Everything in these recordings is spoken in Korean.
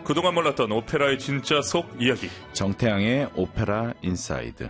그동안 몰랐던 오페라의 진짜 속 이야기. 정태양의 오페라 인사이드.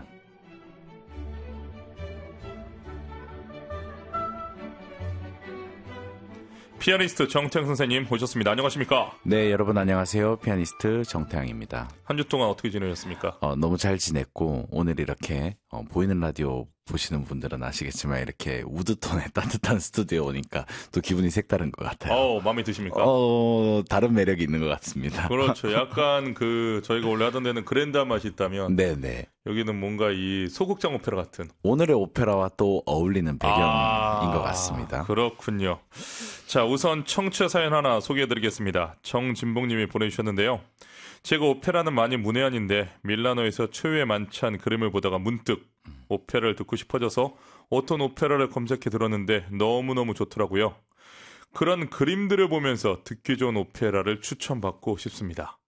피아니스트 정태양 선생님 오셨습니다. 안녕하십니까? 네, 여러분 안녕하세요. 피아니스트 정태양입니다. 한 주 동안 어떻게 지내셨습니까? 너무 잘 지냈고 오늘 이렇게 보이는 라디오 보시는 분들은 아시겠지만 이렇게 우드톤의 따뜻한 스튜디오에 오니까 또 기분이 색다른 것 같아요. 마음에 드십니까? 다른 매력이 있는 것 같습니다. 그렇죠. 약간 저희가 원래 하던 데는 그랜드한 맛이 있다면 네네. 여기는 뭔가 이 소극장 오페라 같은 오늘의 오페라와 또 어울리는 배경인 것 같습니다. 그렇군요. 자, 우선 청취자 사연 하나 소개해드리겠습니다. 정진봉님이 보내주셨는데요. 제가 오페라는 많이 문외한인데 밀라노에서 최후의 만찬 그림을 보다가 문득 오페라를 듣고 싶어져서 어떤 오페라를 검색해 들었는데 너무너무 좋더라고요. 그런 그림들을 보면서 듣기 좋은 오페라를 추천받고 싶습니다.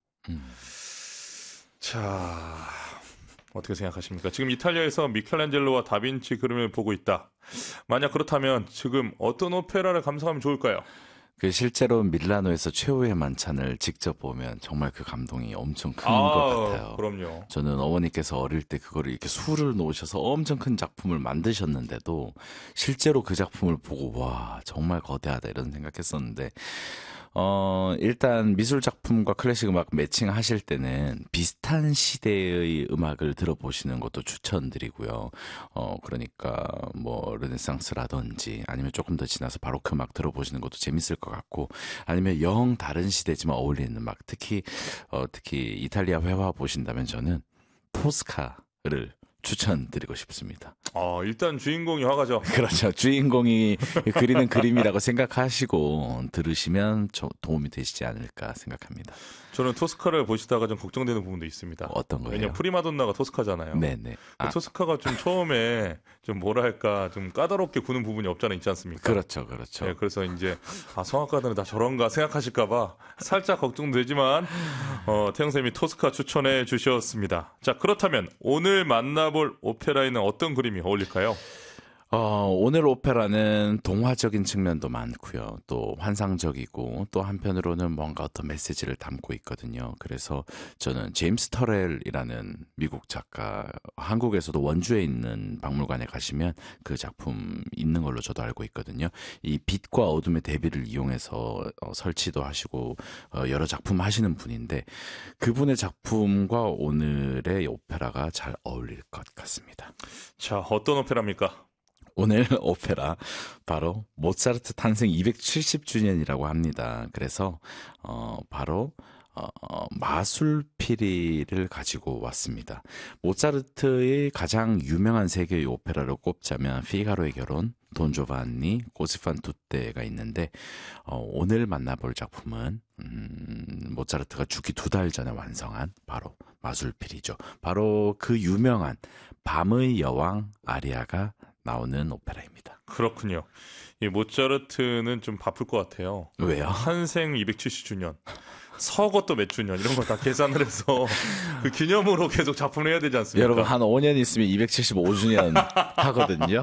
자, 어떻게 생각하십니까? 지금 이탈리아에서 미켈란젤로와 다빈치 그림을 보고 있다. 만약 그렇다면 지금 어떤 오페라를 감상하면 좋을까요? 실제로 밀라노에서 최후의 만찬을 직접 보면 정말 그 감동이 엄청 큰 것 같아요. 그럼요. 저는 어머니께서 어릴 때 그거를 이렇게 술을 놓으셔서 엄청 큰 작품을 만드셨는데도 실제로 그 작품을 보고 와 정말 거대하다 이런 생각했었는데 일단 미술 작품과 클래식 음악 매칭하실 때는 비슷한 시대의 음악을 들어보시는 것도 추천드리고요. 그러니까 뭐 르네상스라든지 아니면 조금 더 지나서 바로크 음악 들어보시는 것도 재밌을 것 같고 아니면 영 다른 시대지만 어울리는 음악 특히 이탈리아 회화 보신다면 저는 토스카를 추천드리고 싶습니다. 일단 주인공이 화가죠. 그렇죠. 주인공이 그리는 그림이라고 생각하시고 들으시면 도움이 되시지 않을까 생각합니다. 저는 토스카를 보시다가 좀 걱정되는 부분도 있습니다. 어떤 거예요? 왜냐면 프리마돈나가 토스카잖아요. 네네. 토스카가 좀 처음에 좀 뭐랄까 좀 까다롭게 구는 부분이 없잖아 있지 않습니까? 그렇죠. 네, 그래서 이제 성악가들은 다 저런가 생각하실까봐 살짝 걱정되지만 태영 쌤이 토스카 추천해 주셨습니다. 자, 그렇다면 오늘 만나볼 오페라에는 어떤 그림이 어울릴까요? 오늘 오페라는 동화적인 측면도 많고요. 또 환상적이고 또 한편으로는 뭔가 어떤 메시지를 담고 있거든요. 그래서 저는 제임스 터렐이라는 미국 작가, 한국에서도 원주에 있는 박물관에 가시면 그 작품 있는 걸로 저도 알고 있거든요. 이 빛과 어둠의 대비를 이용해서 설치도 하시고 여러 작품 하시는 분인데 그분의 작품과 오늘의 오페라가 잘 어울릴 것 같습니다. 자, 어떤 오페라입니까? 오늘 오페라 바로 모차르트 탄생 270주년이라고 합니다. 그래서 바로 마술피리를 가지고 왔습니다. 모차르트의 가장 유명한 세계의 오페라를 꼽자면 피가로의 결혼, 돈조반니, 고스판 투떼가 있는데 오늘 만나볼 작품은 모차르트가 죽기 2달 전에 완성한 바로 마술피리죠. 바로 그 유명한 밤의 여왕 아리아가 나오는 오페라입니다. 그렇군요. 이 모차르트는 좀 바쁠 것 같아요. 왜요? 탄생 270주년, 서거 또 몇 주년 이런 거 다 계산을 해서 그 기념으로 계속 작품을 해야 되지 않습니까? 여러분 한 5년 있으면 275주년 하거든요.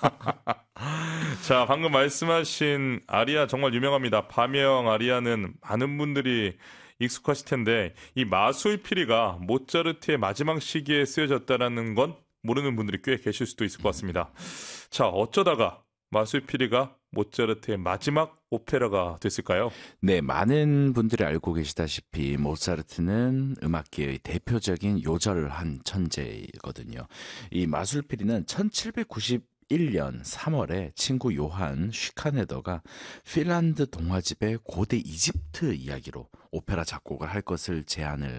자, 방금 말씀하신 아리아 정말 유명합니다. 밤여왕 아리아는 많은 분들이 익숙하실 텐데 이 마술피리가 모차르트의 마지막 시기에 쓰여졌다는 건 모르는 분들이 꽤 계실 수도 있을 것 같습니다. 자, 어쩌다가 마술피리가 모차르트의 마지막 오페라가 됐을까요? 네, 많은 분들이 알고 계시다시피 모차르트는 음악계의 대표적인 요절한 천재거든요. 이 마술피리는 1791년 3월에 친구 요한 슈카네더가 핀란드 동화집의 고대 이집트 이야기로 오페라 작곡을 할 것을 제안을